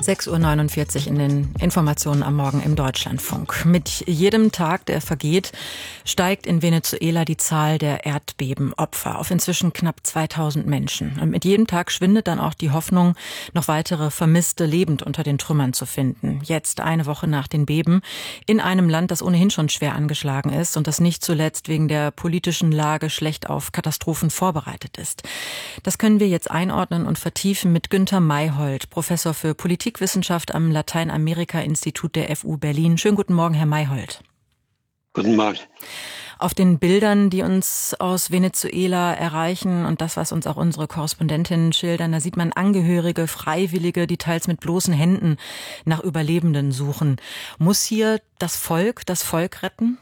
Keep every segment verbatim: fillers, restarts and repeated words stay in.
sechs Uhr neunundvierzig in den Informationen am Morgen im Deutschlandfunk. Mit jedem Tag, der vergeht, steigt in Venezuela die Zahl der Erdbebenopfer auf inzwischen knapp zweitausend Menschen. Und mit jedem Tag schwindet dann auch die Hoffnung, noch weitere Vermisste lebend unter den Trümmern zu finden. Jetzt, eine Woche nach den Beben, in einem Land, das ohnehin schon schwer angeschlagen ist und das nicht zuletzt wegen der politischen Lage schlecht auf Katastrophen vorbereitet ist. Das können wir jetzt einordnen und vertiefen mit Günther Mayhold, Professor für Politikwissenschaft am Lateinamerika-Institut der F U Berlin. Schönen guten Morgen, Herr Mayhold. Guten Morgen. Auf den Bildern, die uns aus Venezuela erreichen und das, was uns auch unsere Korrespondentinnen schildern, da sieht man Angehörige, Freiwillige, die teils mit bloßen Händen nach Überlebenden suchen. Muss hier das Volk das Volk retten?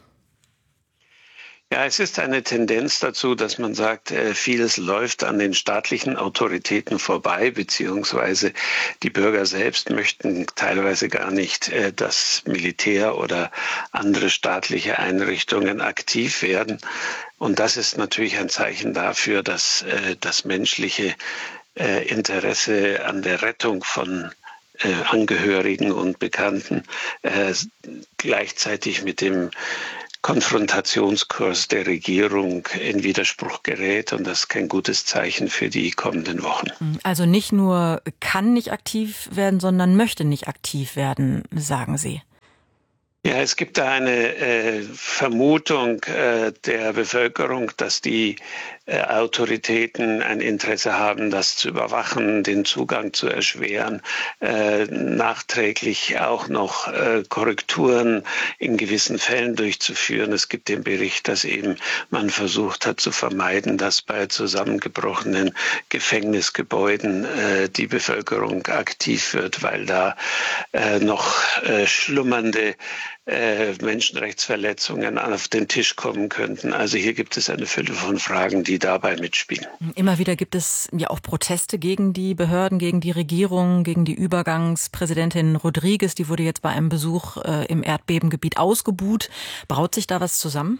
Ja, es ist eine Tendenz dazu, dass man sagt, vieles läuft an den staatlichen Autoritäten vorbei, beziehungsweise die Bürger selbst möchten teilweise gar nicht, dass Militär oder andere staatliche Einrichtungen aktiv werden. Und das ist natürlich ein Zeichen dafür, dass das menschliche Interesse an der Rettung von Angehörigen und Bekannten gleichzeitig mit dem Konfrontationskurs der Regierung in Widerspruch gerät, und das ist kein gutes Zeichen für die kommenden Wochen. Also nicht nur kann nicht aktiv werden, sondern möchte nicht aktiv werden, sagen Sie. Ja, es gibt da eine äh, Vermutung äh, der Bevölkerung, dass die äh, Autoritäten ein Interesse haben, das zu überwachen, den Zugang zu erschweren, äh, nachträglich auch noch äh, Korrekturen in gewissen Fällen durchzuführen. Es gibt den Bericht, dass eben man versucht hat zu vermeiden, dass bei zusammengebrochenen Gefängnisgebäuden äh, die Bevölkerung aktiv wird, weil da äh, noch äh, schlummernde Äh, Menschenrechtsverletzungen auf den Tisch kommen könnten. Also hier gibt es eine Fülle von Fragen, die dabei mitspielen. Immer wieder gibt es ja auch Proteste gegen die Behörden, gegen die Regierung, gegen die Übergangspräsidentin Rodriguez. Die wurde jetzt bei einem Besuch äh, im Erdbebengebiet ausgebuht. Braut sich da was zusammen?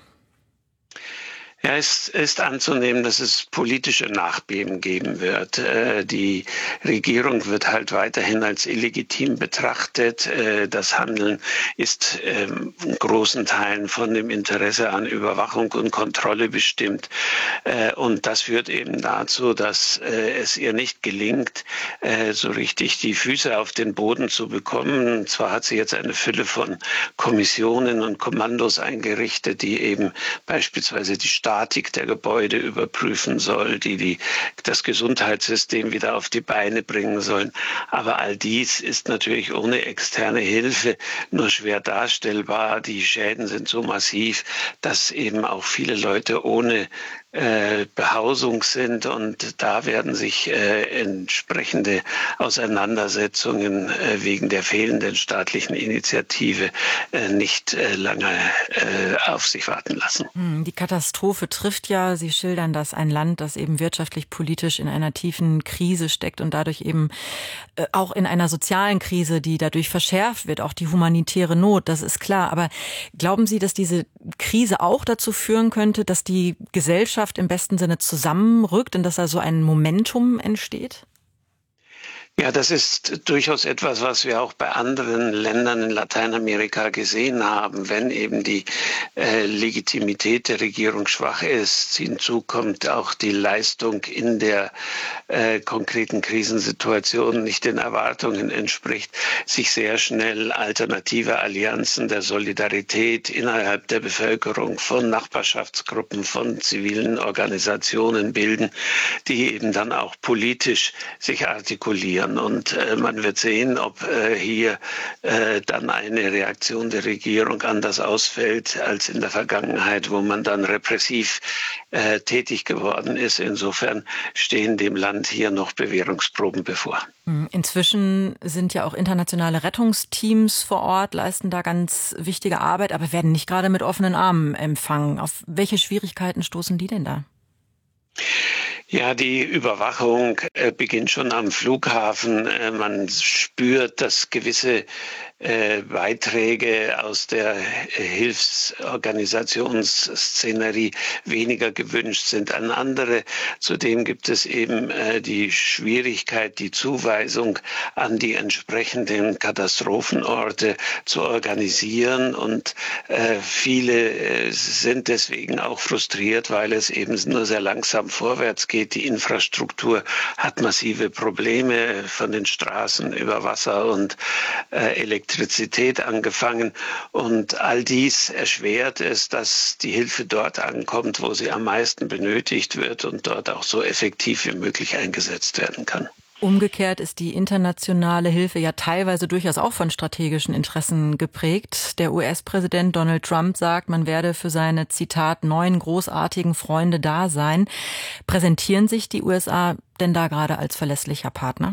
Ja, es ist anzunehmen, dass es politische Nachbeben geben wird. Die Regierung wird halt weiterhin als illegitim betrachtet. Das Handeln ist in großen Teilen von dem Interesse an Überwachung und Kontrolle bestimmt. Und das führt eben dazu, dass es ihr nicht gelingt, so richtig die Füße auf den Boden zu bekommen. Zwar hat sie jetzt eine Fülle von Kommissionen und Kommandos eingerichtet, die eben beispielsweise die Statik der Gebäude überprüfen soll, die, die das Gesundheitssystem wieder auf die Beine bringen sollen. Aber all dies ist natürlich ohne externe Hilfe nur schwer darstellbar. Die Schäden sind so massiv, dass eben auch viele Leute ohne äh, Behausung sind, und da werden sich äh, entsprechende Auseinandersetzungen äh, wegen der fehlenden staatlichen Initiative äh, nicht äh, lange äh, auf sich warten lassen. Die Katastrophe trifft ja, Sie schildern das, ein Land, das eben wirtschaftlich, politisch in einer tiefen Krise steckt und dadurch eben äh, auch in einer sozialen Krise, die dadurch verschärft wird, auch die humanitäre Not, das ist klar. Aber glauben Sie, dass diese Krise auch dazu führen könnte, dass die Gesellschaft im besten Sinne zusammenrückt und dass da so ein Momentum entsteht? Ja, das ist durchaus etwas, was wir auch bei anderen Ländern in Lateinamerika gesehen haben. Wenn eben die äh, Legitimität der Regierung schwach ist, hinzu kommt auch die Leistung in der äh, konkreten Krisensituation nicht den Erwartungen entspricht, sich sehr schnell alternative Allianzen der Solidarität innerhalb der Bevölkerung von Nachbarschaftsgruppen, von zivilen Organisationen bilden, die eben dann auch politisch sich artikulieren. Und äh, man wird sehen, ob äh, hier äh, dann eine Reaktion der Regierung anders ausfällt als in der Vergangenheit, wo man dann repressiv äh, tätig geworden ist. Insofern stehen dem Land hier noch Bewährungsproben bevor. Inzwischen sind ja auch internationale Rettungsteams vor Ort, leisten da ganz wichtige Arbeit, aber werden nicht gerade mit offenen Armen empfangen. Auf welche Schwierigkeiten stoßen die denn da? Ja, die Überwachung äh, beginnt schon am Flughafen. Äh, man spürt, dass gewisse äh, Beiträge aus der Hilfsorganisationsszenerie weniger gewünscht sind an andere. Zudem gibt es eben äh, die Schwierigkeit, die Zuweisung an die entsprechenden Katastrophenorte zu organisieren. Und äh, viele äh, sind deswegen auch frustriert, weil es eben nur sehr langsam vorwärts geht. Die Infrastruktur hat massive Probleme, von den Straßen über Wasser und äh, Elektrizität angefangen. Und all dies erschwert es, dass die Hilfe dort ankommt, wo sie am meisten benötigt wird und dort auch so effektiv wie möglich eingesetzt werden kann. Umgekehrt ist die internationale Hilfe ja teilweise durchaus auch von strategischen Interessen geprägt. Der U S-Präsident Donald Trump sagt, man werde für seine, Zitat, neuen großartigen Freunde da sein. Präsentieren sich die U S A denn da gerade als verlässlicher Partner?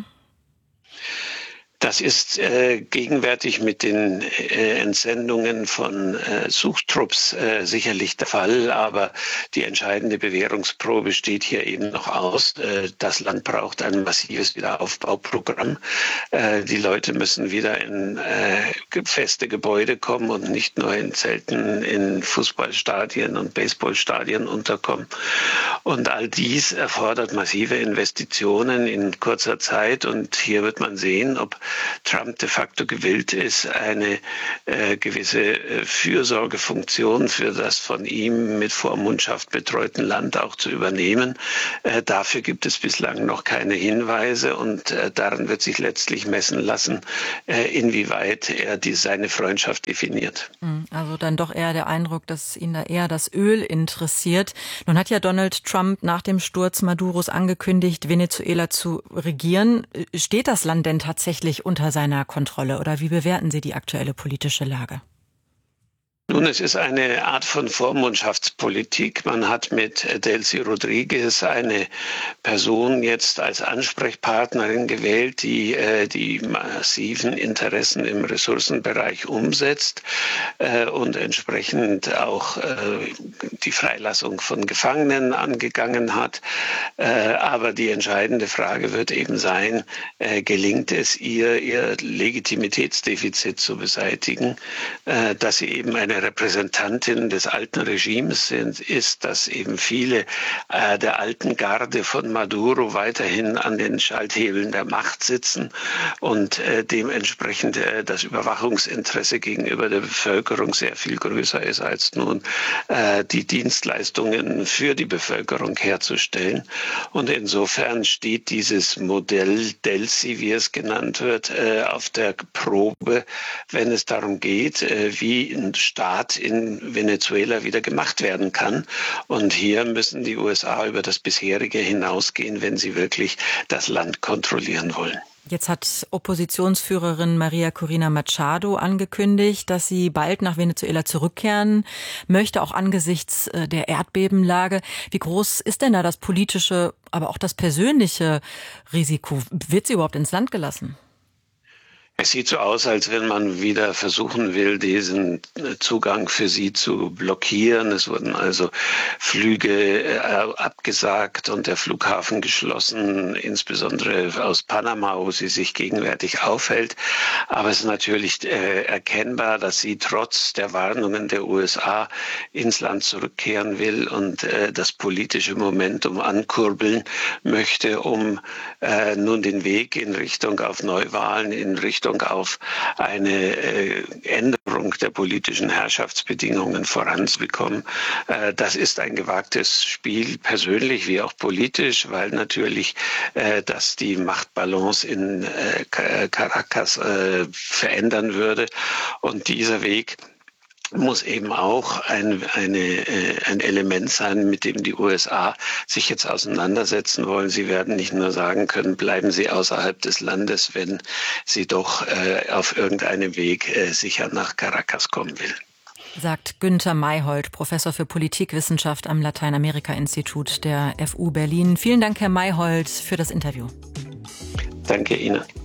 Das ist äh, gegenwärtig mit den äh, Entsendungen von äh, Suchtrupps äh, sicherlich der Fall, aber die entscheidende Bewährungsprobe steht hier eben noch aus. Äh, das Land braucht ein massives Wiederaufbauprogramm. Äh, die Leute müssen wieder in äh, feste Gebäude kommen und nicht nur in Zelten in Fußballstadien und Baseballstadien unterkommen. Und all dies erfordert massive Investitionen in kurzer Zeit. Und hier wird man sehen, ob Trump de facto gewillt ist, eine äh, gewisse äh, Fürsorgefunktion für das von ihm mit Vormundschaft betreuten Land auch zu übernehmen. Äh, dafür gibt es bislang noch keine Hinweise und äh, daran wird sich letztlich messen lassen, äh, inwieweit er die, seine Freundschaft definiert. Also dann doch eher der Eindruck, dass ihn da eher das Öl interessiert. Nun hat ja Donald Trump nach dem Sturz Maduros angekündigt, Venezuela zu regieren. Steht das Land denn tatsächlich unter seiner Kontrolle oder wie bewerten Sie die aktuelle politische Lage? Nun, es ist eine Art von Vormundschaftspolitik. Man hat mit Delcy Rodriguez eine Person jetzt als Ansprechpartnerin gewählt, die äh, die massiven Interessen im Ressourcenbereich umsetzt äh, und entsprechend auch äh, die Freilassung von Gefangenen angegangen hat. Äh, aber die entscheidende Frage wird eben sein, äh, gelingt es ihr, ihr Legitimitätsdefizit zu beseitigen, äh, dass sie eben eine Repräsentantin des alten Regimes sind, ist, dass eben viele äh, der alten Garde von Maduro weiterhin an den Schalthebeln der Macht sitzen und äh, dementsprechend äh, das Überwachungsinteresse gegenüber der Bevölkerung sehr viel größer ist, als nun äh, die Dienstleistungen für die Bevölkerung herzustellen. Und insofern steht dieses Modell Delcy, wie es genannt wird, äh, auf der Probe, wenn es darum geht, äh, wie ein Staat in Venezuela wieder gemacht werden kann. Und hier müssen die U S A über das bisherige hinausgehen, wenn sie wirklich das Land kontrollieren wollen. Jetzt hat Oppositionsführerin Maria Corina Machado angekündigt, dass sie bald nach Venezuela zurückkehren möchte, auch angesichts der Erdbebenlage. Wie groß ist denn da das politische, aber auch das persönliche Risiko? Wird sie überhaupt ins Land gelassen? Es sieht so aus, als wenn man wieder versuchen will, diesen Zugang für sie zu blockieren. Es wurden also Flüge äh, abgesagt und der Flughafen geschlossen, insbesondere aus Panama, wo sie sich gegenwärtig aufhält. Aber es ist natürlich äh, erkennbar, dass sie trotz der Warnungen der U S A ins Land zurückkehren will und äh, das politische Momentum ankurbeln möchte, um äh, nun den Weg in Richtung auf Neuwahlen, in Richtung auf eine äh, Änderung der politischen Herrschaftsbedingungen voranzubekommen. Äh, das ist ein gewagtes Spiel, persönlich wie auch politisch, weil natürlich äh, das die Machtbalance in äh, Caracas äh, verändern würde. Und dieser Weg muss eben auch ein, eine, ein Element sein, mit dem die U S A sich jetzt auseinandersetzen wollen. Sie werden nicht nur sagen können, bleiben Sie außerhalb des Landes, wenn Sie doch äh, auf irgendeinem Weg äh, sicher nach Caracas kommen will. Sagt Günther Mayhold, Professor für Politikwissenschaft am Lateinamerika-Institut der F U Berlin. Vielen Dank, Herr Mayhold, für das Interview. Danke Ihnen.